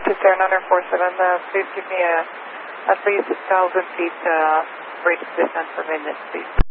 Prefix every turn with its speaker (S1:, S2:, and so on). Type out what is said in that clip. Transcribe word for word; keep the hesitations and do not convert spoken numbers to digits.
S1: to Sierra nine four seven, uh, please give me a, at least one thousand feet uh, bridge distance for maintenance, please.